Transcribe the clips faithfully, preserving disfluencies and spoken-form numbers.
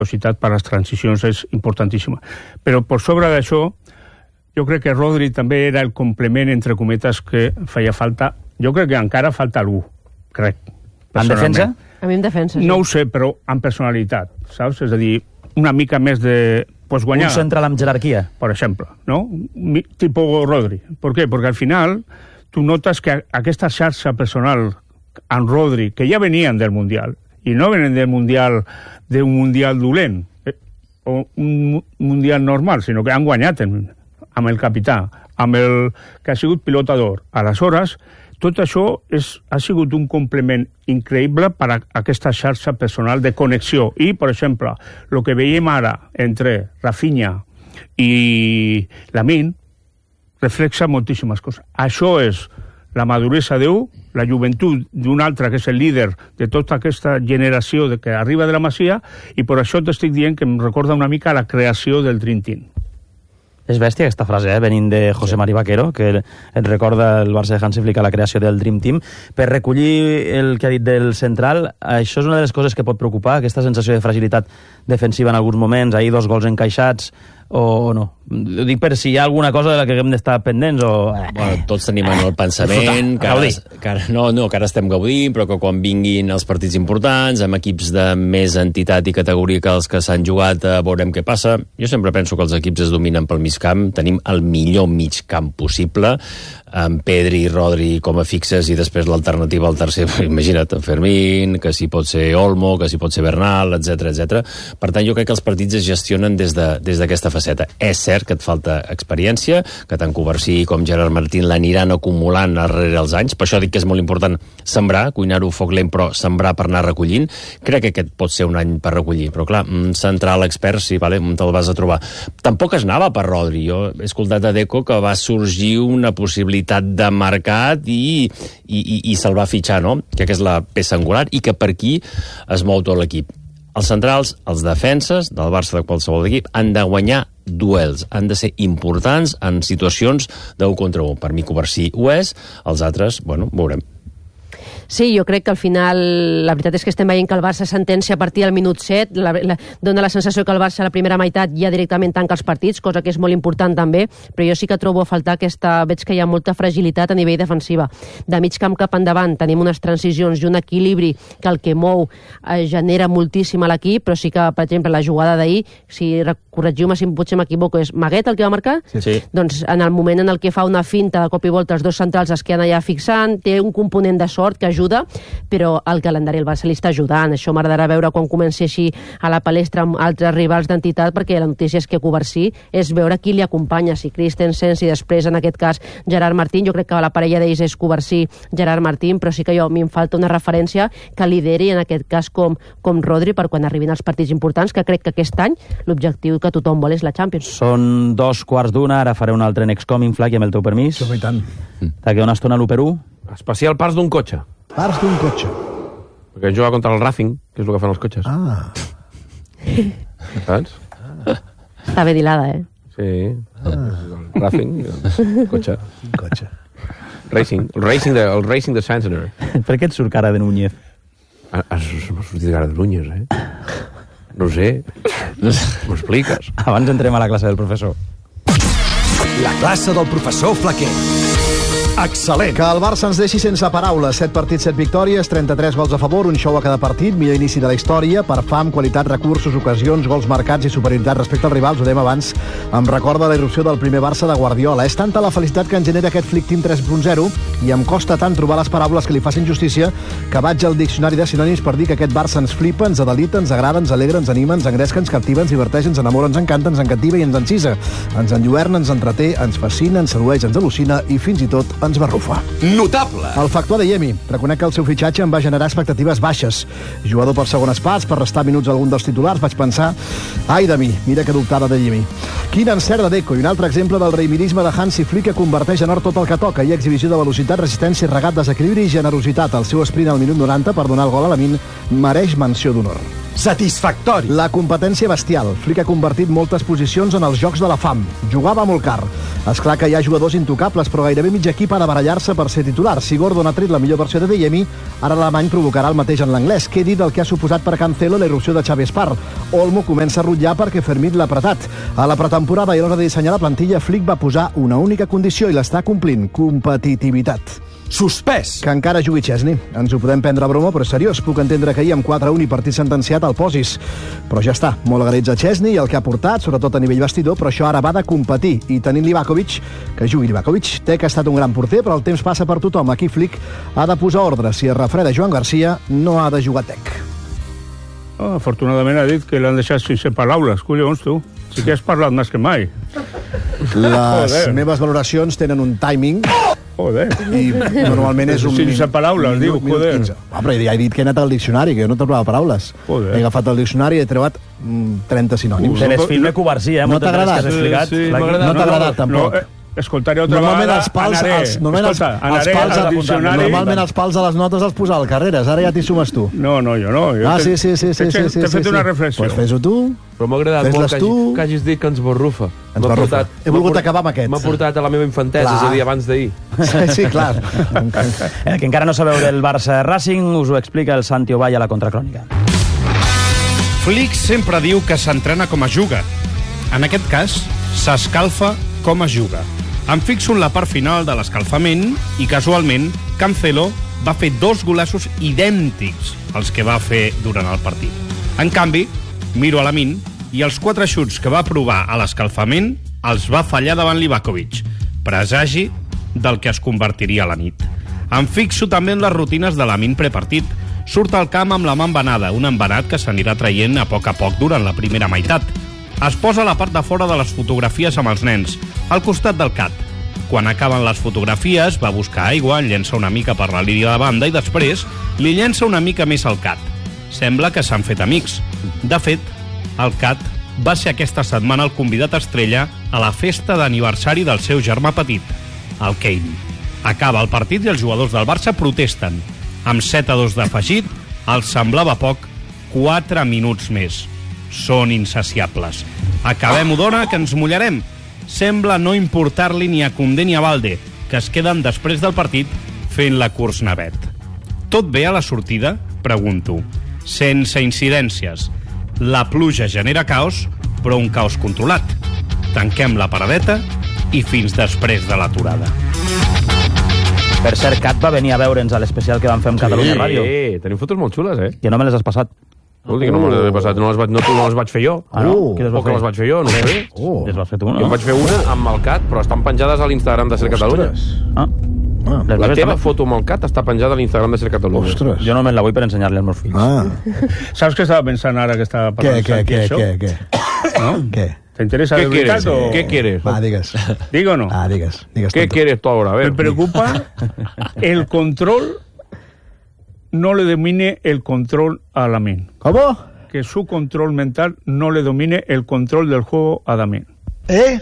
velocitat per les transicions és importantíssima. Però per sobre d'això, jo crec que Rodri també era el complement, entre cometes, que feia falta. Jo crec que encara falta algú, crec. En defensa? A mi en defensa, sí. No ho sé, però amb personalitat, saps? És a dir, una mica més de... Pues guanyar. Un central amb jerarquia. Per exemple, no? Tipo Rodri. Per què? Perquè al final tu notes que aquesta xarxa personal amb Rodri, que ja venien del Mundial, i no venen del Mundial d'un Mundial dolent, eh, o un Mundial normal, sinó que han guanyat amb el capità, amb el que ha sigut pilota d'or. Aleshores, tot això és, ha sigut un complement increïble per a aquesta xarxa personal de connexió. I, per exemple, el que veiem ara entre Rafinha i Lamine reflexa moltíssimes coses. Això és la maduresa d'un, la joventut d'un altre, que és el líder de tota aquesta generació de que arriba de la Masia, i per això t'estic dient que em recorda una mica la creació del Dream Team. És bèstia aquesta frase, eh? Venint de José Mari Vaquero, que et recorda el Barça de Hansi Flick a la creació del Dream Team. Per recollir el que ha dit del central, això és una de les coses que pot preocupar, aquesta sensació de fragilitat defensiva en alguns moments, ahir dos gols encaixats, o no? Ho dic per si hi ha alguna cosa de la que hem d'estar pendents o... Bueno, tots tenim en el pensament que ara, que ara, no, no, que ara estem gaudint, però que quan vinguin els partits importants, amb equips de més entitat i categoria que els que s'han jugat, eh, veurem què passa. Jo sempre penso que els equips es dominen pel mig camp, tenim el millor mig camp possible, amb Pedri i Rodri com a fixes i després l'alternativa al tercer, imagina't, Fermín, que si pot ser Olmo, que si pot ser Bernal, etcètera, etcètera. Per tant, jo crec que els partits es gestionen des de, des d'aquesta faceta. És cert que et falta experiència, que tant Covarsí com Gerard Martín l'aniran acumulant darrere els anys, per això dic que és molt important sembrar, cuinar-ho a foc lent, però sembrar per anar recollint. Crec que aquest pot ser un any per recollir, però clar, un central expert, sí, vale, on te'l vas a trobar. Tampoc es anava per Rodri. Jo he escoltat a Deco que va sorgir una possibilitat de mercat i, i, i, i se'l va fitxar, no? Que és la peça angular i que per aquí es mou tot l'equip. Els centrals, els defenses del Barça de qualsevol equip han de guanyar duels, han de ser importants en situacions d'un contra un. Per mi Covarsí ho és, els altres, bueno, veurem. Sí, jo crec que al final la veritat és que estem veient que el Barça sentencia a partir del minut set, la, la, dona la sensació que el Barça a la primera meitat ja directament tanca els partits, cosa que és molt important també, però jo sí que trobo a faltar aquesta... Veig que hi ha molta fragilitat a nivell defensiva. De mig camp cap endavant tenim unes transicions i un equilibri que el que mou eh, genera moltíssim a l'equip, però sí que, per exemple, la jugada d'ahir, si corregiu-me si potser m'equivoco, és Maguet el que va marcar? Sí, sí. Doncs en el moment en el que fa una finta de cop i volta els dos centrals es queden allà fixant, té un component de sort que ajuda, però el calendari el Barça li està ajudant. Això m'agradarà veure quan comenci així a la palestra amb altres rivals d'entitat, perquè la notícia és que Covarsí és veure qui li acompanya, si Christensen, si després en aquest cas Gerard Martín. Jo crec que la parella d'ells és Covarsí, Gerard Martín, però sí que jo a mi em falta una referència que lideri en aquest cas com, com Rodri per quan arribin els partits importants, que crec que aquest any l'objectiu que tothom vol és la Champions. Són dos quarts d'una, ara faré un altre Next Coming Flag i amb el teu permís. Sí, i tant. D'aquí una estona a l'u per u. Especial parts d'un cotxe. Parts d'un cotxe. Perquè hem jugat contra el Racing, que és el que fan els cotxes. Ah. Saps? Està ben hilada, eh? Sí. Ah. El Racing, el cotxe. Un cotxe. Racing. El Racing de, el Racing de Santander. Per què et surt cara de Núñez? M'ha sortit cara de Núñez, eh? No ho sé. M'ho expliques. Abans entrem a la classe del professor. La classe del professor Flaquer. Excel·lent. Que el Barça ens deixi sense paraules. set partits, set victòries, trenta-tres gols a favor, un show a cada partit, millor inici de la història, per fam, qualitat, recursos, ocasions, gols marcats i superioritat respecte als rivals, ho dèiem abans, em recorda la irrupció del primer Barça de Guardiola. És tanta la felicitat que en genera aquest Flick Team tres punt zero i em costa tant trobar les paraules que li facin justícia que vaig al diccionari de sinònims per dir que aquest Barça ens flipa, ens adelita, ens agrada, ens alegra, ens anima, ens engresca, ens captiva, ens diverteix, ens enamora, ens encanta, ens encativa i ens encisa. Ens enlluerna, ens entreté, ens fascina, ens sedueix, ens al·lucina i fins i tot ens barrufa. Notable. El factor de Yemi. Reconec que el seu fitxatge em va generar expectatives baixes. Jugador per segones parts, per restar minuts a algun dels titulars, vaig pensar, ai de mi, mira que dubtada de Yemi. Quin encert de Deco i un altre exemple del reivinisme de Hansi Flick que converteix en or tot el que toca i exhibició de velocitat, resistència, regat, desequilibri i generositat. El seu sprint al minut noranta per donar el gol a Lamin mereix menció d'honor. Satisfactori. La competència bestial. Flick ha convertit moltes posicions en els jocs de la fam. Jugava molt car. És clar que hi ha jugadors intocables, però gairebé mig equip ha de barallar-se per ser titular. Si Gordon ha tret la millor versió de Adeyemi, ara l'alemany provocarà el mateix en l'anglès. Què dir del que ha suposat per Cancelo la irrupció de Xavi Espar? Olmo comença a rutllar perquè Fermín l'ha apretat. A la pretemporada i a l'hora de dissenyar la plantilla, Flick va posar una única condició i l'està complint: competitivitat. Suspès. Que encara jugui Chesney. Ens ho podem prendre a broma, però és seriós. Puc entendre que ahir amb quatre a un i partit sentenciat el posis. Però ja està. Molt agraïts a Chesney i el que ha portat, sobretot a nivell vestidor, però això ara va de competir. I tenint Livakovic, que jugui Livakovic. Tec ha estat un gran porter, però el temps passa per tothom. Aquí Flick ha de posar ordre. Si es refreda Joan Garcia, no ha de jugar Tec. Oh, afortunadament ha dit que l'han deixat sense paraules. Collons, tu. Sí que has parlat més que mai. Les Joder. meves valoracions tenen un timing... Joder. I normalment és un... Sense paraules, diu, joder. Ah, però ja he dit que he anat al diccionari, que jo no trobava paraules. Joder. He agafat el diccionari i he trobat mm, trenta sinònims. Se les filme covarsia, eh? No t'ha agradat? Que has explicat. Sí, sí, La- m'ha agradat. No t'ha agradat, tampoc. No, eh, escoltaré otra Normalment vegada, els pals, anaré. els, normalment els, Escolta, els anaré pals, al diccionari. normalment els pals a les notes els posa al Carreras, ara ja t'hi sumes tu. No, no, jo no. Jo Ah, te- sí, sí, sí, sí, t'he- sí, sí, T'he sí, fet sí. una reflexió. Pues fes-ho tu. Però m'ha agradat Fes-les molt que, tu. hagi, que hagis dit que ens barrufa. Ens M'ha barrufa. portat- He volgut m'ha por- acabar amb aquest. M'ha portat a la meva infantesa, Clar. és a dir, abans d'ahir. Sí, sí, clar. El que encara no sabeu del Barça Racing us ho explica el Santi Ovall a la Contracrònica. Flick sempre diu que s'entrena com es juga. En aquest cas, s'escalfa com es juga. Em fixo en la part final de l'escalfament i, casualment, Cancelo va fer dos golaços idèntics als que va fer durant el partit. En canvi, miro a Lamin i els quatre xuts que va provar a l'escalfament els va fallar davant Livakovic, presagi del que es convertiria a la nit. Em fixo també en les rutines de Lamin prepartit. Surt al camp amb la mà embenada, un embenat que s'anirà traient a poc a poc durant la primera meitat. Es posa a la part de fora de les fotografies amb els nens, al costat del cat. Quan acaben les fotografies, va buscar aigua, en llença una mica per la línia de banda i després li llença una mica més al cat. Sembla que s'han fet amics. De fet, el cat va ser aquesta setmana el convidat estrella a la festa d'aniversari del seu germà petit, el Kane. Acaba el partit i els jugadors del Barça protesten. Amb set a dos d'afegit, els semblava poc quatre minuts més. Són insaciables. Acabem-ho d'hora, que ens mullarem. Sembla no importar-li ni a Koundé ni a Balde, que es queden després del partit fent la curs navet. Tot bé a la sortida? Pregunto. Sense incidències. La pluja genera caos, però un caos controlat. Tanquem la paradeta i fins després de l'aturada. Per cert, Cat va venir a veure'ns a l'especial que vam fer amb Catalunya Ràdio. Sí, tenim fotos molt xules, eh? Jo no me les has passat. Vol dir que no me les he passat, no les vaig, no, no les vaig fer jo. Ah, no? Uh, Qui les O va que fer? les vaig fer jo, no ho sé. Oh. Les vas fer tu, Jo no? en vaig fer una amb el cat, però estan penjades a l'Instagram de Ser Catalunya. Ah. Ah. Les La meves teva també. foto amb el cat està penjada a l'Instagram de Ser Catalunya. Ostres. Jo només la vull per ensenyar-li als meus fills. Ah. Saps què estava pensant ara que estava Què, parlant? què, Santi, què, això? què, què? No? Què? ¿Te interesa ¿Qué de verdad quieres? o...? ¿Qué quieres? Va, digues. ¿Digo o no? Ah, digues. Digues ¿Qué tonto. quieres tú ahora? A ver. Me preocupa el control, no le domine el control a Lamin. ¿Cómo? Que su control mental no le domine el control del juego a Lamin. ¿Eh?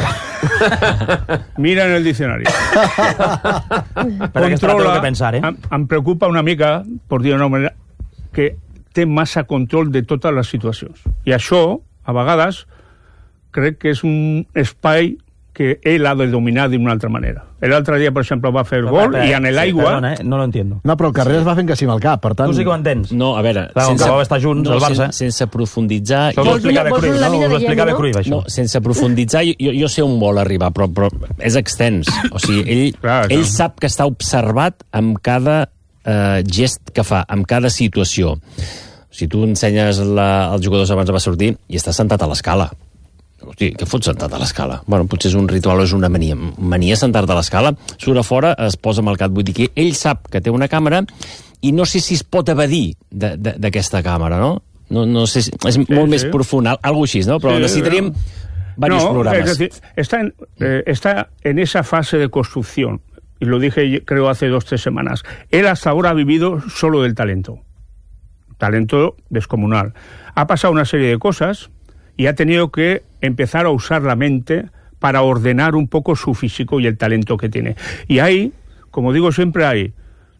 Mira en el diccionari. Per aquesta la tengo que pensar, eh? Em, em preocupa una mica, por dir una manera, que té massa control de totes les situacions. I això, a vegades, crec que és un espai que ell ha de dominar d'una altra manera. L'altre dia, per exemple, va fer el gol i en l'aigua... Perdona, eh? No lo entiendo. No, però el Carreras va fent que sí amb el cap, per tant... Tu sí que ho entens. No, a veure... Clar, com que vau estar junts, el Barça. Sense, sense profunditzar... Això ho Vols va explicar bé una- vols Cruyff, una no? làmina Us ho de explicar bé hielo, no? Cruyff, això. No, sense profunditzar, jo, jo sé on vol arribar, però, però és extens. O sigui, ell, Clar, ell no. sap que està observat amb cada eh, gest que fa, amb cada situació. Si tu ensenyes la, als jugadors abans de sortir i està sentat a l'escala. Hosti, què fots sentat a l'escala? Bueno, potser és un ritual o és una mania. Mania sentar-te a l'escala, surt a fora, es posa amb el cap. Vull dir que ell sap que té una càmera i no sé si es pot evadir d'aquesta càmera, no? No, no sé si, és sí, molt sí. més profund, algo així, no? Però sí, necessitaríem varios no, programas. Es decir, está en, eh, está en esa fase de construcción, y lo dije creo hace dos, tres semanas. Él hasta ahora ha vivido solo del talento. Talento descomunal. Ha pasado una serie de cosas y ha tenido que empezar a usar la mente para ordenar un poco su físico y el talento que tiene. Y ahí, como digo siempre, hay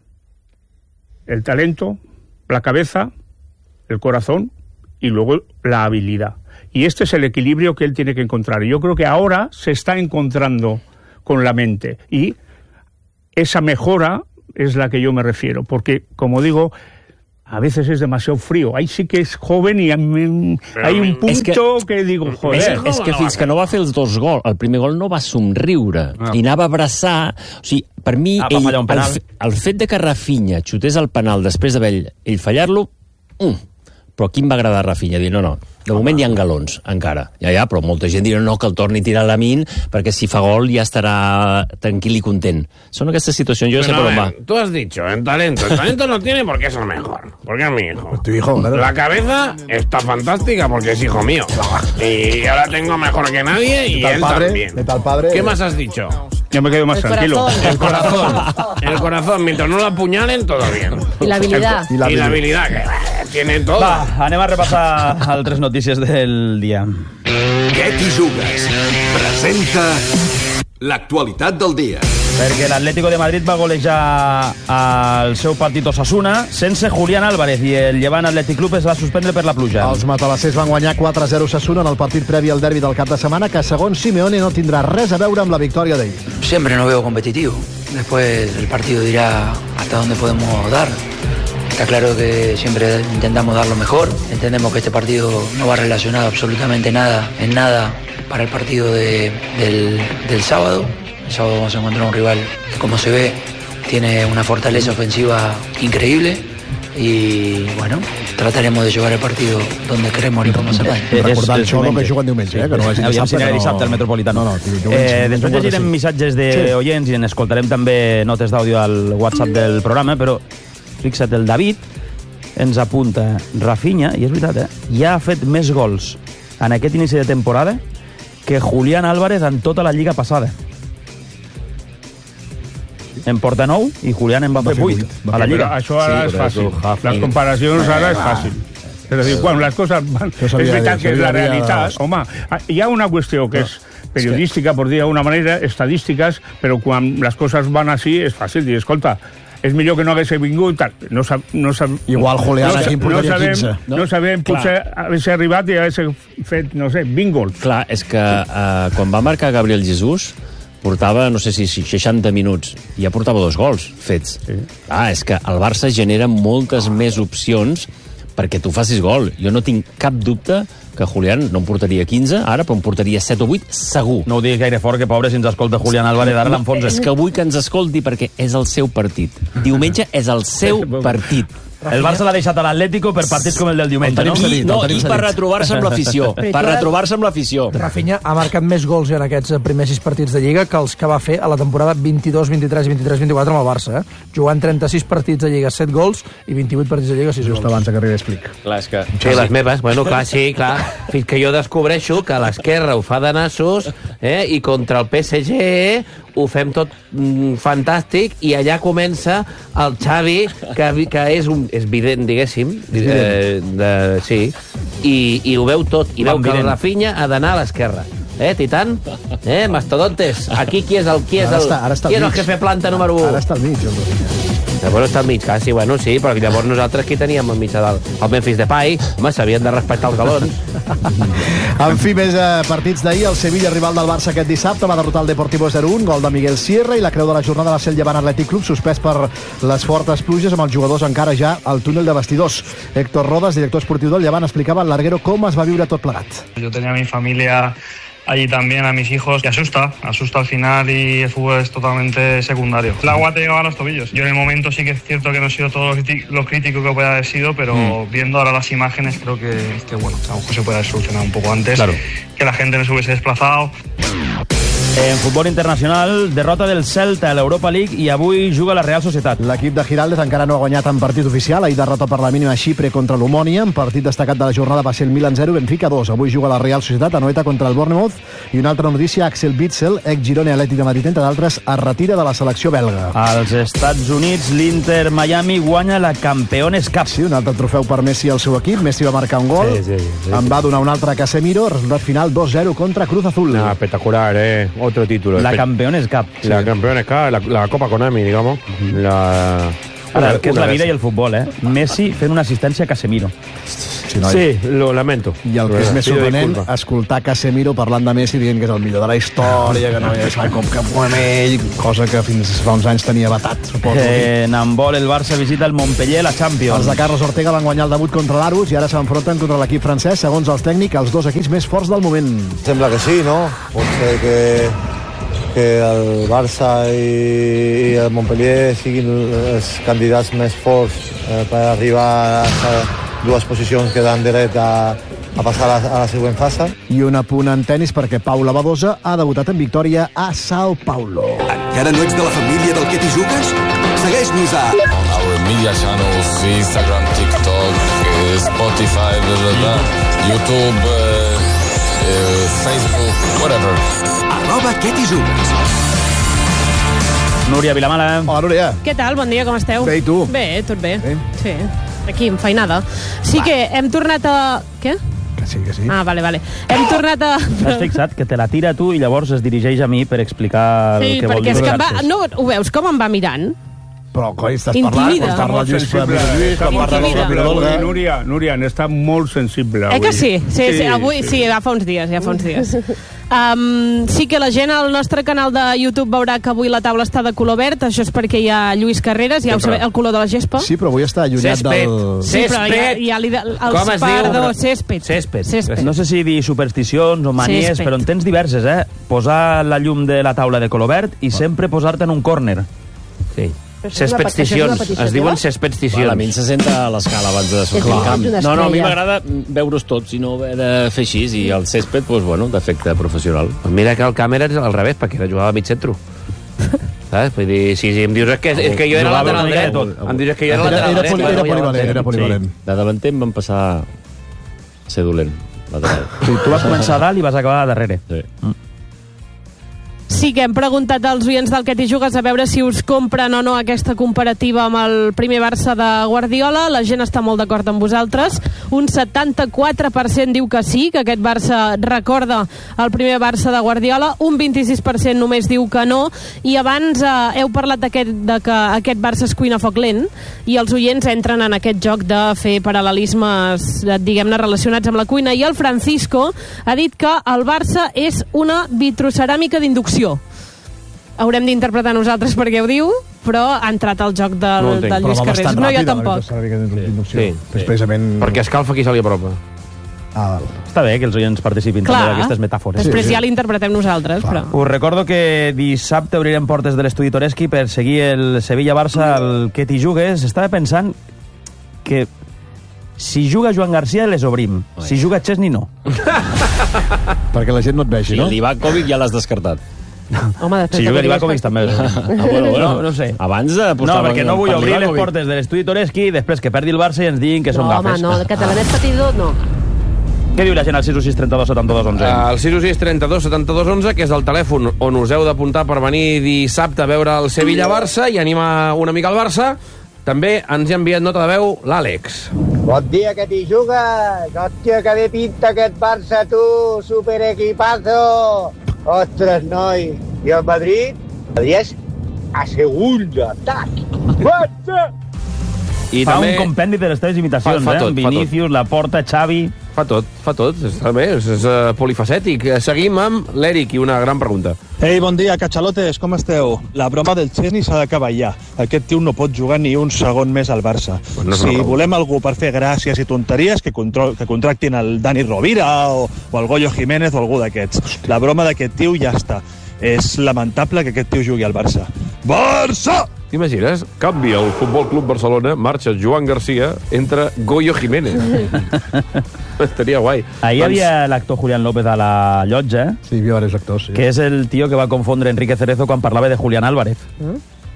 el talento, la cabeza, el corazón y luego la habilidad. Y este es el equilibrio que él tiene que encontrar. Y yo creo que ahora se está encontrando con la mente. Y esa mejora es la que yo me refiero. Porque, como digo, a veces es demasiado frío. Ahí sí que es joven y hay un punto que, que digo, joder. És, és que fins que no va fer els dos gols, el primer gol no va somriure ah. i anava a abraçar. O sigui, per mi, ah, ell, el, el fet de que Rafinha xutés el penal després d'haver ell, ell fallar-lo, mm, però a qui em va agradar Rafinha? Dir, no, no, de moment hi ha galons, encara. Ja, ja, però molta gent dirà no, que el torni a tirar a Lamine, perquè si fa gol ja estarà tranquil i content. Són aquestes situacions, jo no sé per on va. Tú has dicho, en talento. El talento no tiene por qué ser mejor, porque es mi hijo. Tu hijo, ¿verdad? La cabeza está fantástica porque es hijo mío. Y ahora tengo mejor que nadie y él padre, también. ¿Qué tal padre? ¿Qué más has dicho? Ya me quedo más el tranquilo. Corazón. El corazón. El corazón, mientras no lo apuñalen, todo bien. I la habilidad. Y la, y la habilidad, que eh, tiene todo. Va, anem a repassar altres notícies del dia. Què t'hi jugues? Presenta l'actualitat del dia. Perquè l'Atlético de Madrid va golejar al seu partit Osasuna sense Julián Álvarez i el Llevant Athletic Club es va suspendre per la pluja. Els matalassers van guanyar quatre a zero Osasuna en el partit previ al derbi del cap de setmana, que segons Simeone no tindrà res a veure amb la victòria d'ahir. Siempre nos veo competitivo. Después el partido dirá hasta dónde podemos dar. Está claro que siempre intentamos dar lo mejor. Entendemos que este partido no va relacionado absolutamente nada, en nada, para el partido de, del, del sábado. El sábado vamos a encontrar un rival que, como se ve, tiene una fortaleza ofensiva increíble. Y bueno, trataremos de llevar el partido donde queremos i com se va. Recordant això que juguen diumenge, eh? Que no vagi dissabte, que no... dissabte al Metropolitano. No, no, eh, després llegirem missatges d'oients i en escoltarem també notes d'àudio al WhatsApp del programa, però fixa't, el David ens apunta Rafinha, i és veritat, eh? Ja ha fet més gols en aquest inici de temporada que Julián Álvarez en tota la lliga passada. En porta nou i Julián en va fer vuit a la lliga. Però això ara sí, és fàcil. Les comparacions ara és fàcil. És a dir, quan les coses van... És veritat que és la realitat. Home, hi ha una qüestió que és periodística, per dir d'una manera, estadístiques, però quan les coses van així és fàcil dir, escolta, és millor que no hagués vingut, tal. No sab, no sab, Igual Julián no, aquí en portaria no sabem, quinze. No, no sabem, potser hagués arribat i hagués fet, no sé, vint gols. Clar, és que uh, quan va marcar Gabriel Jesús portava, no sé si seixanta minuts, i ja portava dos gols fets. Sí. Ah, és que el Barça genera moltes oh. més opcions perquè tu facis gol. Jo no tinc cap dubte que Julián no em portaria quinze, ara, però em portaria set o vuit, segur. No ho diguis gaire fort, que pobre, si ens escolta Julián Álvarez, ara l'enfonsa. És que vull que ens escolti perquè és el seu partit. Diumenge és el seu partit. El Barça l'ha deixat a l'Atlético per partits com el del diumenge, no? I, no, i per retrobar-se amb l'afició. Per retrobar-se amb l'afició. Rafinha ha marcat més gols en aquests primers sis partits de Lliga que els que va fer a la temporada vint-i-dos, vint-i-tres, vint-i-tres, vint-i-quatre amb el Barça, eh? Jugant trenta-sis partits de Lliga, set gols, i vint-i-vuit partits de Lliga, sis gols. Just abans que arribi Explic. Clar, és que... Sí, les meves, bueno, clar, sí, clar. Fins que jo descobreixo que l'esquerra ho fa de nassos, eh? I contra el P S G ho fem tot mm, fantàstic, i allà comença el Xavi, que, que és, un, és vident, diguéssim, eh, de, sí, i, i ho veu tot, i veu que el Rafinha ha d'anar a l'esquerra. Eh, Titan? Eh, mastodontes? Aquí qui és el, qui és el, està, està qui és el jefe planta número u? Ara està al mig, el Rafinha. Llavors està al mig, quasi, bueno, sí, però llavors nosaltres qui teníem al mig de dalt? El Memphis Depay, home, s'havien de respectar els galons. En fi, més eh, partits d'ahir. El Sevilla, rival del Barça aquest dissabte, va derrotar el Deportivo zero un, gol de Miguel Sierra, i la creu de la jornada va ser el Llevant Athletic Club, suspès per les fortes pluges, amb els jugadors encara ja al túnel de vestidors. Héctor Rodas, director esportiu del Llevant, explicava al larguero com es va viure tot plegat. Jo tenia mi familia allí también, a mis hijos, y asusta, asusta al final, y el fútbol es totalmente secundario. El agua te llegaba a los tobillos. Yo en el momento sí que es cierto que no he sido todo lo crítico que pueda haber sido, pero mm. viendo ahora las imágenes creo que, que bueno, a lo mejor se puede haber solucionado un poco antes, claro. Que la gente no se hubiese desplazado. En futbol internacional, derrota del Celta a l'Europa League i avui juga la Real Societat. L'equip de Giraldez encara no ha guanyat en partit oficial. Ahir derrota per la mínima a Xipre contra l'Omònia. En partit destacat de la jornada va ser el Milan zero, Benfica dos. Avui juga la Real Societat a Noeta contra el Bournemouth. I una altra notícia, Axel Witsel, ex-Girona i Atlètic de Madrid, entre d'altres, es retira de la selecció belga. Als Estats Units, l'Inter Miami guanya la Campeones Cup. Sí, un altre trofeu per Messi al seu equip. Messi va marcar un gol. Sí, sí, sí. En va donar un altre a Casemiro. Resultat final dos zero contra Cruz Azul. No, espectacular, ¿eh? Otro título. La Campeones Cup. La Campeones Cup, la, la Copa Konami, digamos. La... Ara, el que és la vida vez. i el futbol, eh? Messi fent una assistència a Casemiro. Sí, sí, lo lamento. I el que és més sorprenent, escoltar Casemiro parlant de Messi dient que és el millor de la història, que no hi ha com que amb ell, cosa que fins fa uns anys tenia batat, suposo. Eh, en handbol, el Barça visita el Montpellier, la Champions. Els de Carlos Ortega van guanyar el debut contra l'Arus i ara s'enfronten contra l'equip francès, segons els tècnics, els dos equips més forts del moment. Sembla que sí, no? Pot ser que que el Barça i el Montpellier siguin els candidats més forts eh, per arribar a dues posicions que dan dret a, a passar a la, a la següent fase. I un apunt en tennis perquè Paula Badosa ha debutat en victòria a Sao Paulo. Encara no ets de la família del Que t'hi jugues? Segueix-nos a... On our media channels, Instagram, TikTok, eh, Spotify, blah, blah, blah, YouTube, eh, eh, Facebook, whatever. Arroba Que t'hi jugues. Núria Vilamala. Hola, Núria. Què tal? Bon dia, com esteu? Bé, i tu? Bé, tot bé. Bé. Sí. Aquí, enfeinada. Sí Va. que hem tornat a... Què? Que sí, que sí. Ah, vale, vale. Hem tornat a... T'has fixat que te la tira tu i llavors es dirigeix a mi per explicar Sí, el que vol perquè dir. és que em va... No, ho veus com em va mirant? Però, coi, estàs Intimida. parlant, quan parla Lluís Flamir Lluís, quan parla Intimida. Flamir Olga... Núria, Núria, n'està molt sensible avui. Eh que sí? Sí, sí, avui, sí, ja fa uns dies, ja fa uns dies. Um, sí que la gent al nostre canal de YouTube veurà que avui la taula està de color verd, això és perquè hi ha Lluís Carreras, ja ho sabeu, el color de la gespa. Sí, però avui està allunyat Césped. del... Sí, però ja, ja li de, els Com es diu? perdó, césped. Césped. Césped. No sé si dir supersticions o manies, Césped. però en tens diverses, eh? Posar la llum de la taula de color verd i sempre posar-te en un córner. Sí. Però això és una pe- això és una Cespesticions. petició Es diuen teva? cespesticions. Val, a mi em se senta a l'escala abans de sortir Clar. al camp. Ets una No, no, a mi estrella. m'agrada veure's tots i no haver de fer així. I el césped, doncs, bueno, d'efecte professional. Pues mira que el càmera és al revés, perquè era jugava a mig centro. Saps? Vull dir, si, si em dius és que, és que jo era Jugava lateral una mica de dret, tot. em dius que jo era Era, lateral era, dret. poli, bueno, era ja polivalent, era polivalent. De davanter em van passar a ser dolent. Lateral. Sí, tu vas començar a dalt i vas acabar a darrere. Sí. Sí que hem preguntat als oients del Que t'hi jugues a veure si us compren o no aquesta comparativa amb el primer Barça de Guardiola. La gent està molt d'acord amb vosaltres. Un setanta-quatre per cent diu que sí, que aquest Barça recorda el primer Barça de Guardiola. Un vint-i-sis per cent només diu que no. I abans eh, heu parlat d'aquest, de que aquest Barça es cuina a foc lent i els oients entren en aquest joc de fer paral·lelismes, eh, diguem-ne, relacionats amb la cuina. I el Francisco ha dit que el Barça és una vitroceràmica d'inducció. Haurem d'interpretar nosaltres perquè ho diu, però ha entrat al joc del, No ho entenc. del Lluís Carreras. No, jo tampoc. Sí, És precisament... perquè escalfa qui se li apropa. Ah, val. Està bé que els oients participin Clar, també d'aquestes metàfores. després ja l'interpretem nosaltres. Però... Us recordo que dissabte obrirem portes de l'estudi Toreski per seguir el Sevilla-Barça al Que t'hi jugues. Estava pensant que si juga Joan Garcia les obrim, si juga Chesney no. Perquè la gent no et vegi, I no? l'Ivakovic ja l'has descartat. Home, després Si de juga que digues Livakovic també. Ah, bueno, bueno. No, no sé. Abans No, apostava perquè no vull per obrir les Livakovic. portes de l'estudi Toreski i després que perdi el Barça i ens diguin que No, són home, gafes. no, catalanet patidor, no. Què diu la gent al sis u sis trenta dos setanta dos onze? El sis u sis trenta dos setanta dos onze, que és el telèfon on us heu d'apuntar per venir dissabte a veure el Sevilla-Barça i animar una mica al Barça. També ens ha enviat nota de veu l'Àlex. Bon dia, que t'hi jugues! Hòstia, que bé pinta aquest Barça, tu! Superequipazo! Ostres, noi! I el Madrid? El Madrid és a segunda. Tac! Barça! I fa també un compendi de les teves imitacions, Fa- fa eh? tot, fa Vinícius, Laporta, Xavi... fa tot, fa tot. Està bé, és, és uh, polifacètic. Seguim amb l'Eric i una gran pregunta. Ei, bon dia, catxalotes, com esteu? La broma del Chesney s'ha d'acabar ja. Aquest tio no pot jugar ni un segon més al Barça. Pues no és si una broma. volem algú per fer gràcies i tonteries, que, contro que contractin el Dani Rovira o, o el Goyo Jiménez o algú d'aquests. La broma d'aquest tio ja està. És lamentable que aquest tio jugui al Barça. Barça! T'imagines? Canvia el Futbol Club Barcelona, marxa Joan García, entra Goyo Jiménez. Estaria guai. Ahir hi havia l'actor Julián López a la llotja, Sí, hi havia diversos actors, sí. que és el tio que va confondre Enrique Cerezo quan parlava de Julián Álvarez. Mm?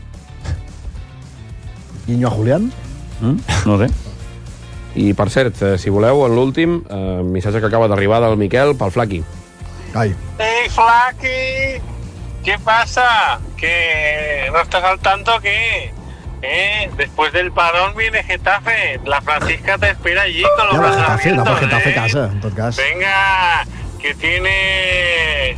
Guiño a Julián? Mm? No sé. I, per cert, eh, si voleu, en l'últim, eh, missatge que acaba d'arribar del Miquel pel Flaqui. Ai. ¡Hey, Flaky! ¿Qué pasa? ¿Que no estás al tanto que eh? después del parón viene Getafe? La Francisca te espera allí con los Ja, brazos Getafe, abiertos, no, per Getafe ¿eh? casa, en tot cas. Venga, que tiene...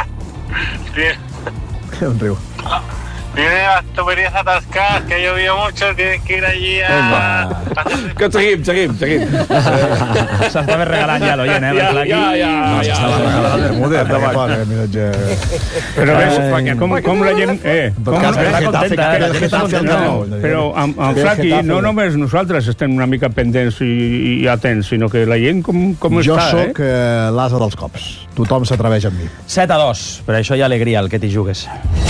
tiene... Un riu. Tiene las tuberías atascadas, que ha llovido mucho, tienes que ir allí a... Que seguim, seguim, seguim. S'està més regalant ja l'oient, eh? Ja, ja, ja. No, s'estava regalant el Bermúdez, eh, per el missatge... Però ves, com, com la gent... Eh, com, cas, eh, Getafe, contenta, Getafe, eh, Getafe, no, Getafe. però amb, amb Ve Flaqui Getafe. no només nosaltres estem una mica pendents i, i atents, sinó que la gent com, com Jo està, sóc eh? eh, l'asa dels cops. Tothom s'atreveix amb mi. set a dos. Per això hi ha alegria al que t'hi jugues.